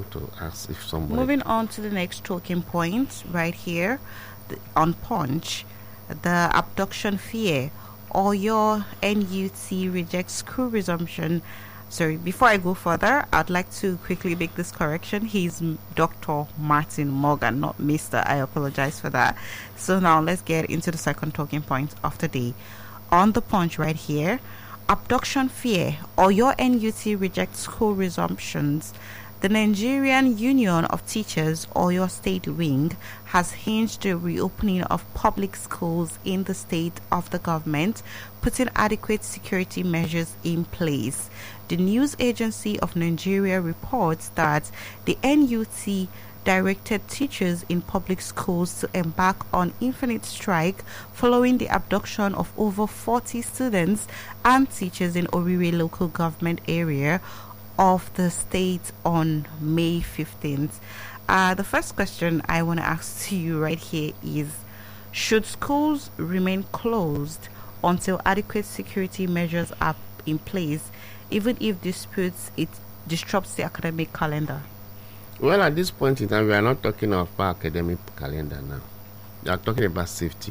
want to ask if somebody... Moving on to the next talking point right here on Punch, the abduction fear. Oyo NUT rejects school resumption. Sorry, before I go further, I'd like to quickly make this correction. He's Dr. Martin Morgan, not Mr. I apologize for that. So now let's get into the second talking point of the day. On the Punch right here, abduction fear. Oyo NUT rejects school resumptions. The Nigerian Union of Teachers, Oyo State Wing, has hinged the reopening of public schools in the state of the government, putting adequate security measures in place. The news agency of Nigeria reports that the NUT directed teachers in public schools to embark on infinite strike following the abduction of over 40 students and teachers in Orire local government area of the state on May 15th. The first question I want to ask to you right here is, should schools remain closed until adequate security measures are in place, even if it disrupts the academic calendar? Well, at this point in time, we are not talking about academic calendar now. We are talking about safety.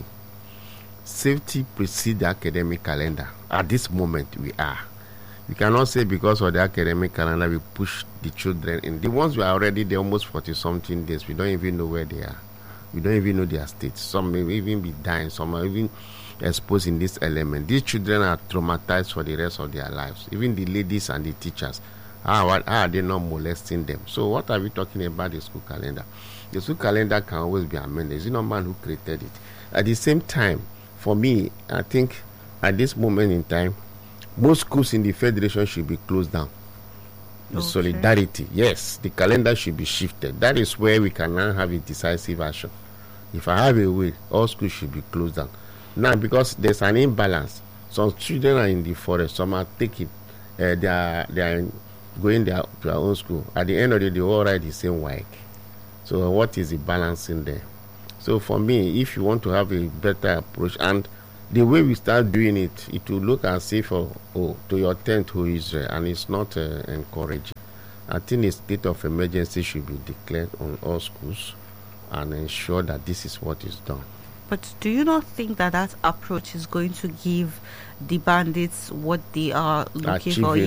Safety precedes the academic calendar. At this moment, we are. We cannot say because of the academic calendar we push the children in. The ones who are already there almost 40-something days, we don't even know where they are. We don't even know their state. Some may even be dying. Some are even exposed in this element. These children are traumatized for the rest of their lives. Even the ladies and the teachers. How are they not molesting them? So what are we talking about the school calendar? The school calendar can always be amended. It's not man who created it. At the same time, for me, I think at this moment in time, most schools in the federation should be closed down. The solidarity, yes, the calendar should be shifted. That is where we can now have a decisive action. If I have a will, all schools should be closed down. Now, because there's an imbalance, some children are in the forest, some are taking, they are going to their own school. At the end of the day, they all ride the same bike. So what is the balance in there? So for me, if you want to have a better approach, and the way we start doing it, it will look as if, to your tent to Israel, and it's not encouraging. I think a state of emergency should be declared on all schools and ensure that this is what is done. But do you not think that approach is going to give the bandits what they are looking for?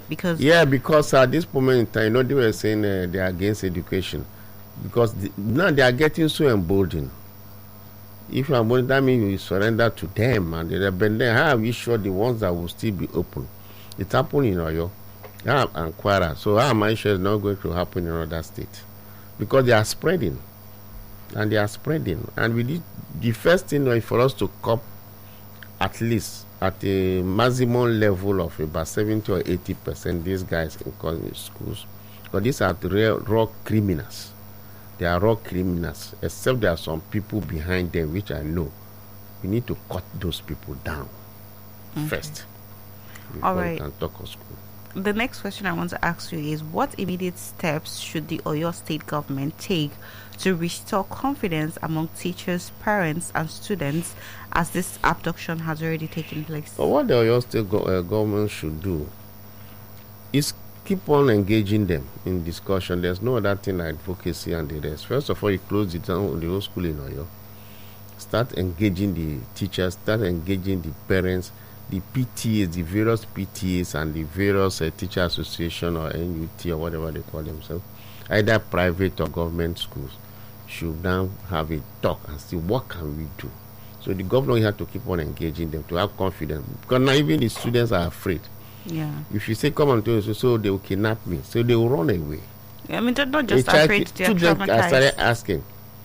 Because at this moment in time, they were saying they are against education. Because now they are getting so emboldened. If you are emboldened, that means you surrender to them, and then how are we sure the ones that will still be open? It happened in Oyo and Kwara. So how am I sure it's not going to happen in other states? Because they are spreading. And they are spreading. And we need the first thing is for us to cope at least at a maximum level of about 70 or 80% these guys in college schools. Because these are the real raw criminals. They are raw criminals, except there are some people behind them, which I know. We need to cut those people down first. All right. We can talk of school. The next question I want to ask you is, what immediate steps should the Oyo State government take to restore confidence among teachers, parents, and students as this abduction has already taken place? But what the Oyo State government should do is keep on engaging them in discussion. There's no other thing like advocacy and the rest. First of all, you close the whole school in Oyo. Start engaging the teachers, start engaging the parents, the PTAs, the various PTAs and the various teacher association or NUT or whatever they call themselves, either private or government schools, should now have a talk and see what can we do. So the government has to keep on engaging them to have confidence, because now even the students are afraid. Yeah. If you say come on to us, so they will kidnap me, so they will run away. I mean, they're not just afraid, they're traumatized. I started asking,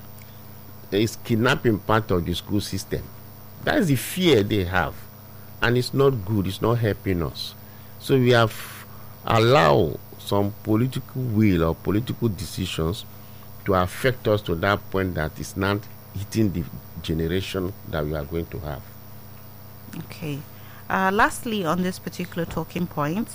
is kidnapping part of the school system? That is the fear they have, and it's not good. It's not helping us. So we have allowed some political will or political decisions to affect us to that point that it's not hitting the generation that we are going to have. Okay. Lastly, on this particular talking point,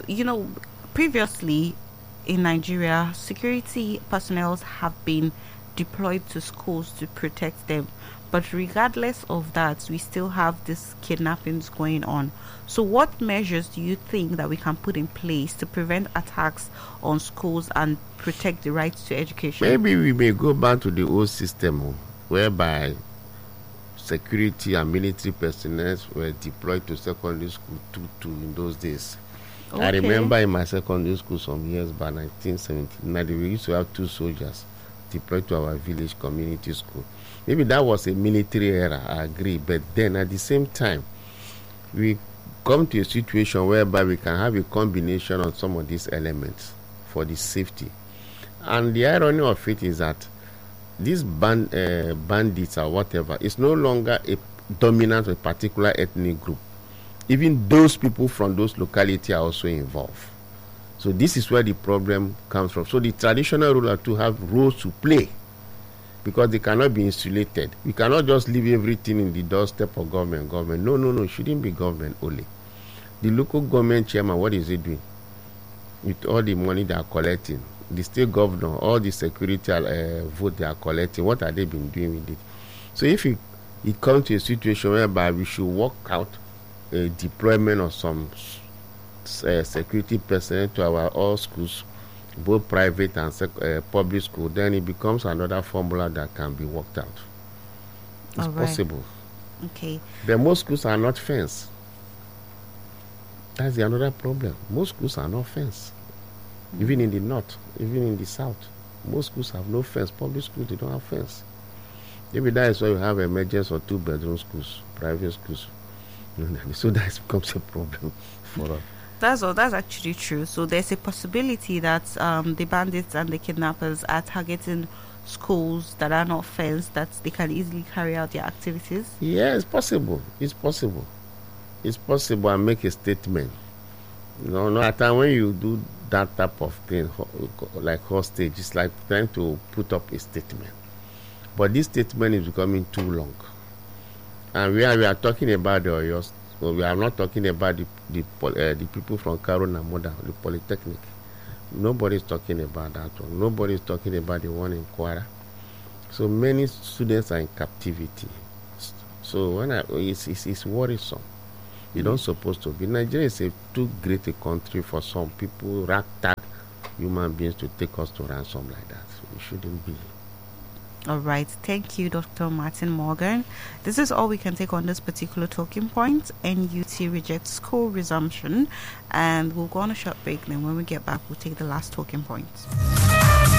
previously in Nigeria, security personnel have been deployed to schools to protect them. But regardless of that, we still have these kidnappings going on. So what measures do you think that we can put in place to prevent attacks on schools and protect the right to education? Maybe we may go back to the old system whereby security and military personnel were deployed to secondary school in those days. Okay. I remember in my secondary school some years back, 1979, we used to have 2 soldiers deployed to our village community school. Maybe that was a military era, I agree, but then at the same time, we come to a situation whereby we can have a combination of some of these elements for the safety. And the irony of it is that these bandits or whatever is no longer a dominant of a particular ethnic group. Even those people from those localities are also involved. So this is where the problem comes from. So the traditional rulers to have roles to play because they cannot be insulated. We cannot just leave everything in the doorstep of government. No, it shouldn't be government only. The local government chairman, what is he doing with all the money they are collecting? The state governor, all the security vote they are collecting, what have they been doing with it? So if it comes to a situation whereby we should work out a deployment of some security personnel to our all schools, both private and public school, then it becomes another formula that can be worked out. It's possible. Okay. But most schools are not fenced. That's another problem. Most schools are not fenced. Even in the north, even in the south, most schools have no fence. Public schools, they don't have fence. Maybe that is why you have emergence or 2-bedroom schools, private schools. So that becomes a problem for us. That's actually true. So there's a possibility that the bandits and the kidnappers are targeting schools that are not fenced, that they can easily carry out their activities. Yeah, it's possible. It's possible. It's possible, and make a statement. No, at time when you do that type of thing, like hostage, it's like trying to put up a statement. But this statement is becoming too long. And we are talking about the Oyos. So we are not talking about the people from Karo and Moda, the Polytechnic. Nobody is talking about that one. Nobody is talking about the one in Kwara. So many students are in captivity. So it's worrisome. You don't supposed to be. Nigeria is too great a country for some people, ragtag human beings, to take us to ransom like that. It shouldn't be. All right. Thank you, Dr. Martin Morgan. This is all we can take on this particular talking point. NUT rejects school resumption. And we'll go on a short break. Then when we get back, we'll take the last talking point.